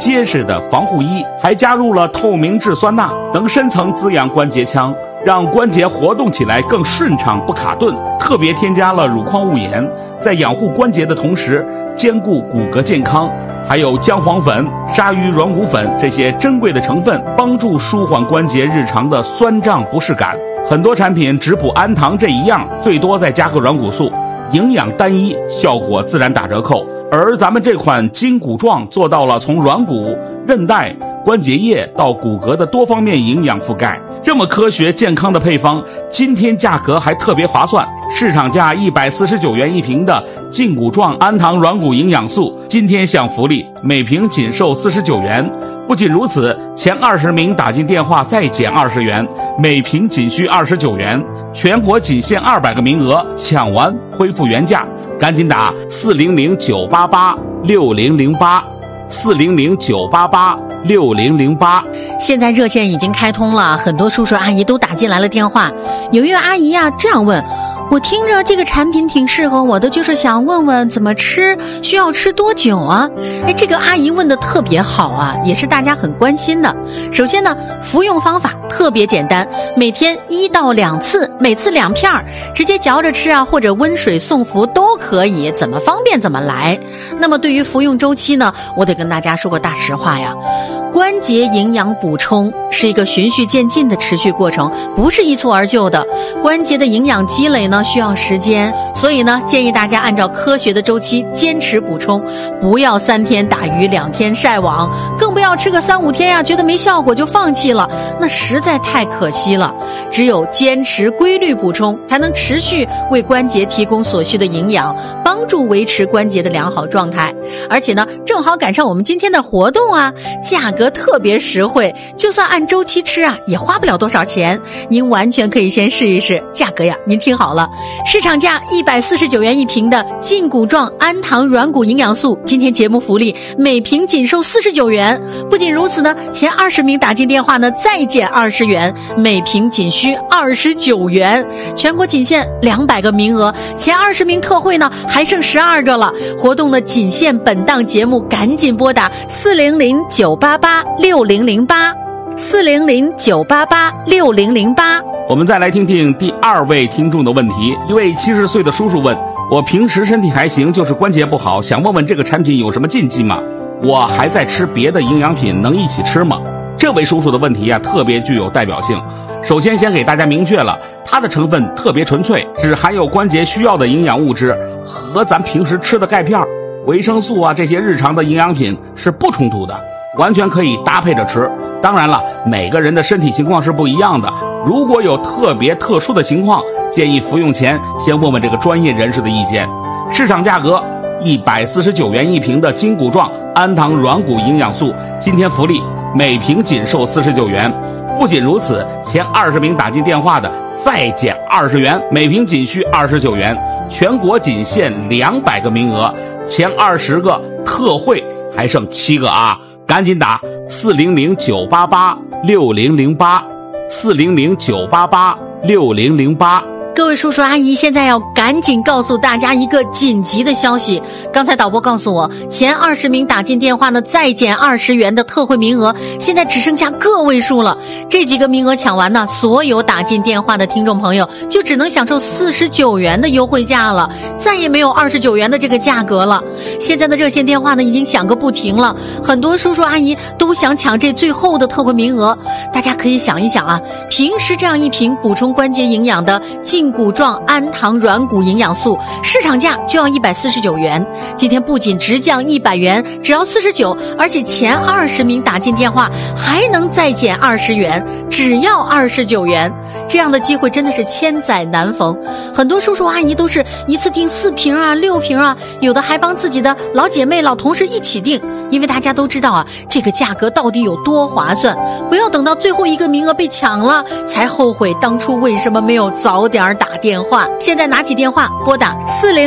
结实的防护衣，还加入了透明质酸钠，能深层滋养关节腔，让关节活动起来更顺畅不卡顿。特别添加了乳矿物盐，在养护关节的同时兼顾骨骼健康。还有姜黄粉、鲨鱼软骨粉这些珍贵的成分，帮助舒缓关节日常的酸胀不适感。很多产品只补氨糖这一样，最多再加个软骨素，营养单一，效果自然打折扣。而咱们这款筋骨状做到了从软骨、韧带、关节液到骨骼的多方面营养覆盖。这么科学健康的配方，今天价格还特别划算，市场价149元一瓶的筋骨状氨糖软骨营养素，今天享福利，每瓶仅售49元。不仅如此，前20名打进电话再减20元，每瓶仅需29元，全国仅限200个名额，抢完恢复原价，赶紧打400-988-6008。400-988-6008。 现在热线已经开通了，很多叔叔阿姨都打进来了电话。有一位阿姨这样问，我听着这个产品挺适合我的，就是想问问怎么吃，需要吃多久啊？这个阿姨问的特别好啊，也是大家很关心的。首先呢，服用方法特别简单，每天1到2次，每次2片，直接嚼着吃或者温水送服都可以，怎么方便怎么来。那么对于服用周期呢，我得跟大家说个大实话呀，关节营养补充是一个循序渐进的持续过程，不是一蹴而就的。关节的营养积累呢需要时间，所以呢建议大家按照科学的周期坚持补充，不要3天打鱼2天晒网，更不要吃个3-5天觉得没效果就放弃了，那实在太可惜了。只有坚持规律补充，才能持续为关节提供所需的营养，帮助维持关节的良好状态。而且呢正好赶上我们今天的活动价格特别实惠，就算按周期吃也花不了多少钱，您完全可以先试一试。价格您听好了，市场价149元一瓶的筋骨状氨糖软骨营养素，今天节目福利每瓶仅售49元。不仅如此呢，前20名打进电话呢再减20元，每瓶仅需29元，全国仅限200个名额，前20名特惠呢还剩12个了。活动呢仅限本档节目，赶紧拨打400-988-6008 400-988-6008。 我们再来听听第2位听众的问题。一位70岁的叔叔问，我平时身体还行，就是关节不好，想问问这个产品有什么禁忌吗？我还在吃别的营养品，能一起吃吗？这位叔叔的问题特别具有代表性。首先先给大家明确了，它的成分特别纯粹，只含有关节需要的营养物质，和咱平时吃的钙片、维生素这些日常的营养品是不冲突的，完全可以搭配着吃。当然了，每个人的身体情况是不一样的，如果有特殊的情况，建议服用前先问问这个专业人士的意见。市场价格149元一瓶的筋骨状氨糖软骨营养素，今天福利每瓶仅售49元。不仅如此，前20名打进电话的再减20元，每瓶仅需29元，全国仅限200个名额，前20个特惠还剩7个赶紧打400-988-6008 400-988-6008。 各位叔叔阿姨，现在要赶紧告诉大家一个紧急的消息。刚才导播告诉我，前20名打进电话呢再减20元的特惠名额，现在只剩下个位数了。这几个名额抢完呢，所有打进电话的听众朋友就只能享受49元的优惠价了，再也没有29元的这个价格了。现在的热线电话呢已经响个不停了，很多叔叔阿姨都想抢这最后的特惠名额。大家可以想一想平时这样一瓶补充关节营养的筋骨状氨糖软骨营养素，市场价就要149元，今天不仅直降100元，只要49，而且前20名打进电话还能再减20元，只要29元。这样的机会真的是千载难逢，很多叔叔阿姨都是一次订4瓶6瓶有的还帮自己的老姐妹老同事一起订，因为大家都知道这个价格到底有多划算，不要等到最后一个名额被抢了才后悔当初为什么没有早点打电话。现在拿起电话拨打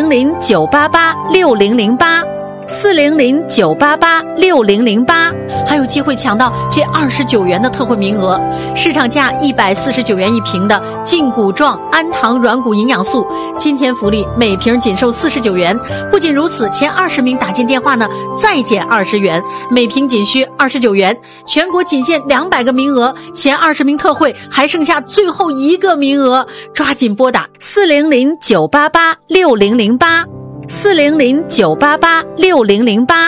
400-988-6008 400-988-6008。 还有机会抢到这29元的特惠名额。市场价149元一瓶的劲骨状氨糖软骨营养素，今天福利每瓶仅售49元。不仅如此，前20名打进电话呢，再减20元，每瓶仅需29元。全国仅限200个名额，前20名特惠还剩下最后1个名额，抓紧拨打400-988-6008 400-988-6008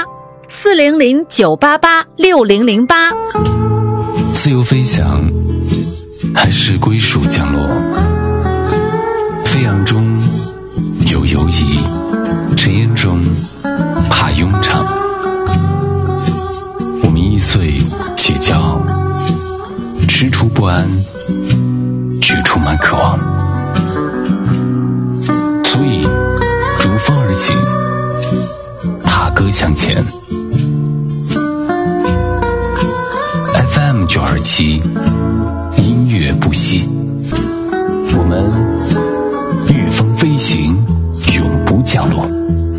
400-988-6008。 自由飞翔还是归属降落？飞扬中有犹疑，尘烟中怕庸常。我们易碎且骄傲，踟蹰不安，却充满渴望。所以逐风而行，踏歌向前。FM 927